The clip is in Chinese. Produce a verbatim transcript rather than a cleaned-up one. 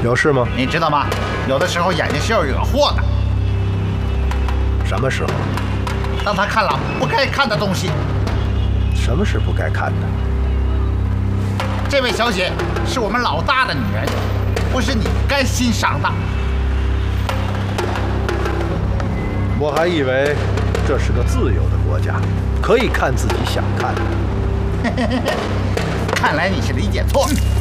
有事吗？ 你知道吗？有的时候眼睛是要惹祸的。 什么时候？ 当他看了不该看的东西。 什么是不该看的？ 这位小姐是我们老大的女人，不是你该欣赏的。 我还以为这是个自由的国家，可以看自己想看的。 看来你是理解错了。